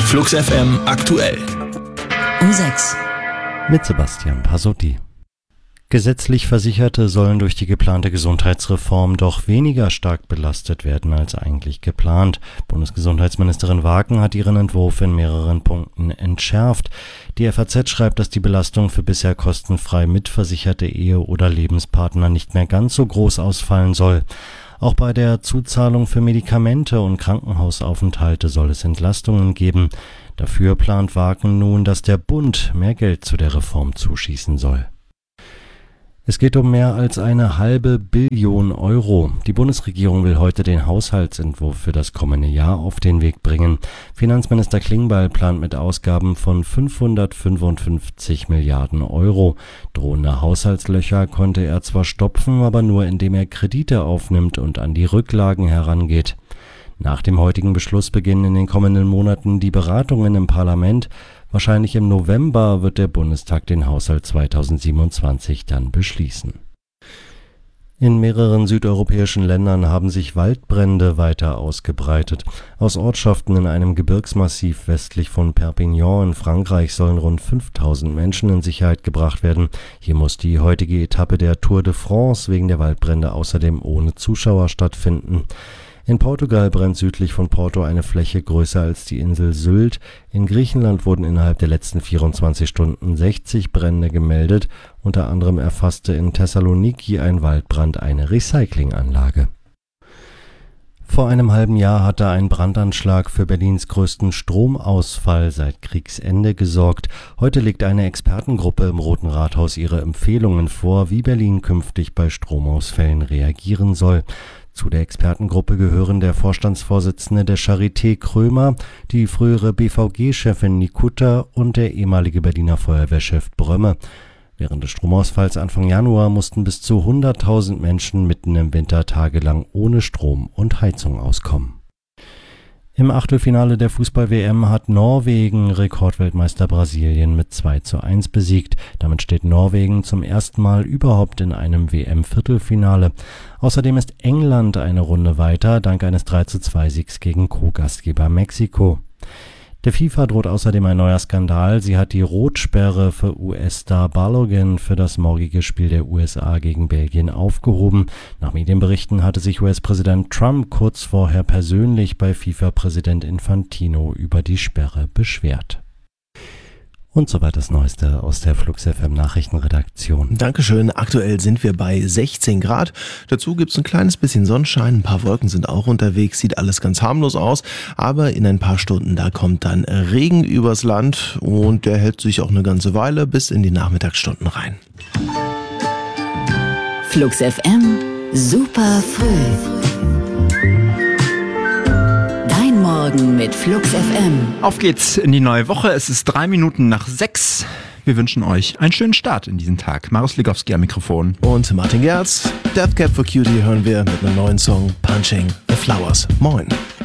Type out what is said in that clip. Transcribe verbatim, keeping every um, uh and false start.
Flux F M aktuell. Um sechs. Mit Sebastian Pasotti. Gesetzlich Versicherte sollen durch die geplante Gesundheitsreform doch weniger stark belastet werden als eigentlich geplant. Bundesgesundheitsministerin Waken hat ihren Entwurf in mehreren Punkten entschärft. Die F A Z schreibt, dass die Belastung für bisher kostenfrei mitversicherte Ehe- oder Lebenspartner nicht mehr ganz so groß ausfallen soll. Auch bei der Zuzahlung für Medikamente und Krankenhausaufenthalte soll es Entlastungen geben. Dafür plant Waken nun, dass der Bund mehr Geld zu der Reform zuschießen soll. Es geht um mehr als eine halbe Billion Euro. Die Bundesregierung will heute den Haushaltsentwurf für das kommende Jahr auf den Weg bringen. Finanzminister Klingbeil plant mit Ausgaben von fünfhundertfünfundfünfzig Milliarden Euro. Drohende Haushaltslöcher konnte er zwar stopfen, aber nur indem er Kredite aufnimmt und an die Rücklagen herangeht. Nach dem heutigen Beschluss beginnen in den kommenden Monaten die Beratungen im Parlament. Wahrscheinlich im November wird der Bundestag den Haushalt zweitausendsiebenundzwanzig dann beschließen. In mehreren südeuropäischen Ländern haben sich Waldbrände weiter ausgebreitet. Aus Ortschaften in einem Gebirgsmassiv westlich von Perpignan in Frankreich sollen rund fünftausend Menschen in Sicherheit gebracht werden. Hier muss die heutige Etappe der Tour de France wegen der Waldbrände außerdem ohne Zuschauer stattfinden. In Portugal brennt südlich von Porto eine Fläche größer als die Insel Sylt. In Griechenland wurden innerhalb der letzten vierundzwanzig Stunden sechzig Brände gemeldet. Unter anderem erfasste in Thessaloniki ein Waldbrand eine Recyclinganlage. Vor einem halben Jahr hatte ein Brandanschlag für Berlins größten Stromausfall seit Kriegsende gesorgt. Heute legt eine Expertengruppe im Roten Rathaus ihre Empfehlungen vor, wie Berlin künftig bei Stromausfällen reagieren soll. Zu der Expertengruppe gehören der Vorstandsvorsitzende der Charité Krömer, die frühere B V G-Chefin Nikutta und der ehemalige Berliner Feuerwehrchef Brömme. Während des Stromausfalls Anfang Januar mussten bis zu hunderttausend Menschen mitten im Winter tagelang ohne Strom und Heizung auskommen. Im Achtelfinale der Fußball-W M hat Norwegen Rekordweltmeister Brasilien mit zwei zu eins besiegt. Damit steht Norwegen zum ersten Mal überhaupt in einem W M-Viertelfinale. Außerdem ist England eine Runde weiter, dank eines drei zu zwei Siegs gegen Co-Gastgeber Mexiko. Der FIFA droht außerdem ein neuer Skandal. Sie hat die Rotsperre für U S-Star Balogun für das morgige Spiel der U S A gegen Belgien aufgehoben. Nach Medienberichten hatte sich U S-Präsident Trump kurz vorher persönlich bei FIFA-Präsident Infantino über die Sperre beschwert. Und soweit das Neueste aus der Flux F M Nachrichtenredaktion. Dankeschön. Aktuell sind wir bei sechzehn Grad. Dazu gibt es ein kleines bisschen Sonnenschein. Ein paar Wolken sind auch unterwegs. Sieht alles ganz harmlos aus. Aber in ein paar Stunden, da kommt dann Regen übers Land. Und der hält sich auch eine ganze Weile bis in die Nachmittagsstunden rein. Flux F M, super früh. Morgen mit Flux F M. Auf geht's in die neue Woche. Es ist drei Minuten nach sechs. Wir wünschen euch einen schönen Start in diesen Tag. Marius Ligowski am Mikrofon. Und Martin Gerz. Death Cab for Cutie hören wir mit einem neuen Song Punching the Flowers. Moin.